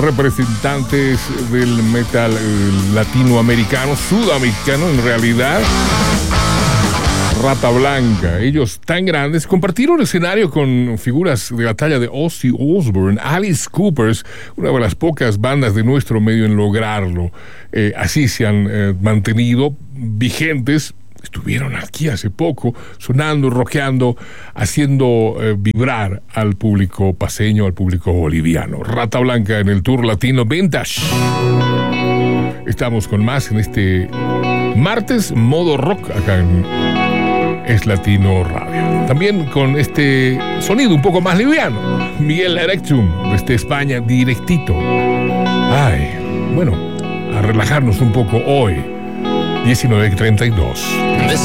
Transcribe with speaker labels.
Speaker 1: representantes del metal latinoamericano, sudamericano en realidad. Rata Blanca, ellos tan grandes, compartieron escenario con figuras de la talla de Ozzy Osbourne, Alice Cooper, una de las pocas bandas de nuestro medio en lograrlo. Así se han mantenido vigentes. Estuvieron aquí hace poco, sonando, rockeando, haciendo vibrar al público paceño, al público boliviano. Rata Blanca en el Tour Latino Vintage. Estamos con más en este martes, modo rock, acá en Es Latino Radio. También con este sonido un poco más liviano. Miguel Erectum, desde España, directito. Ay, bueno, a relajarnos un poco hoy. 19:32.